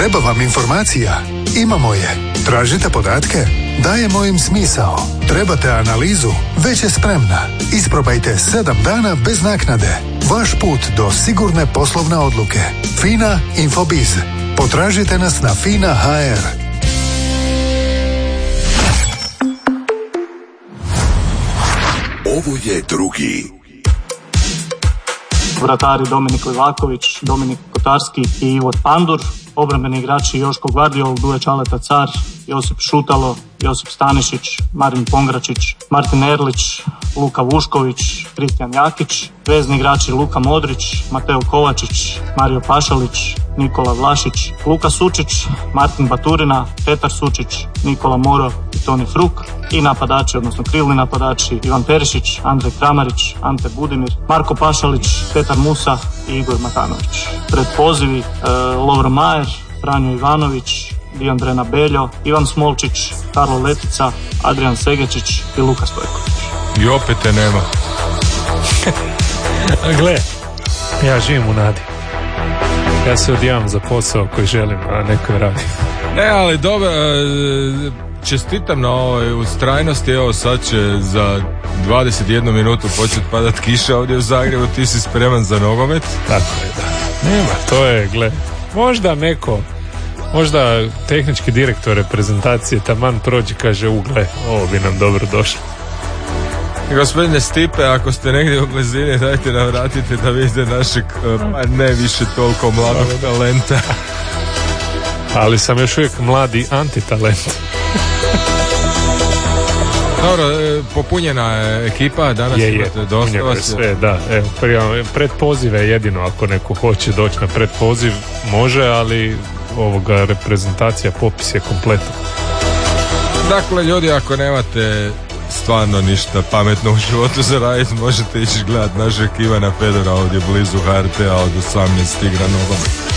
Treba vam informacija? Imamo je. Tražite podatke? Dajemo im smisao. Trebate analizu? Već je spremna. Isprobajte 7 dana bez naknade. Vaš put do sigurne poslovne odluke. FINA Infobiz. Potražite nas na FINA.hr. Ovo je drugi. Vratari Dominik Livaković, Dominik Kotarski i Ivo Pandur. Obrambeni igrači Joško Gvardiol, Duje Čaleta Car, Josip Šutalo, Josip Stanišić, Marin Pongračić, Martin Erlić, Luka Vušković, Kristijan Jakić. Vezni igrači Luka Modrić, Mateo Kovačić, Mario Pašalić, Nikola Vlašić, Luka Sučić, Martin Baturina, Petar Sučić, Nikola Moro i Toni Fruk. I napadači, odnosno krilni napadači Ivan Perišić, Andrej Kramarić, Ante Budimir, Marko Pašalić, Petar Musa i Igor Matanović. Pred pozivi Lovro Majer, Franjo Ivanović, Dijandrena Beljo, Ivan Smolčić, Karlo Letica, Adrian Segečić i Luka Stojković. I opet te nema. Gle, ja živim u nadi. Ja se odijavam za posao koji želim, a neko radi. Ne, ali dobro, čestitam na ovoj ustrajnosti. Evo sad će za 21 minutu početi padat kiša ovdje u Zagrebu. Ti si spreman za nogomet? Tako je, da. Nema, to je, gle, možda tehnički direktor reprezentacije taman prođe, kaže, gle, ovo bi nam dobro došlo. Gospodine Stipe, ako ste negdje u blizini, dajte nam vratite da vidite našeg, ne više toliko mladog talenta. Ali sam još uvijek mladi antitalent. Dobro, popunjena je ekipa, danas imate dosta vas. Sve, da. Evo, predpozive jedino, ako neko hoće doći na predpoziv, može, ali ovoga reprezentacija, popis je kompletan. Dakle, ljudi, ako nemate stvarno ništa pametno u životu za raditi, možete ići gledati našeg Ivana Fedora ovdje blizu HRT-a od 18 igra nogomet.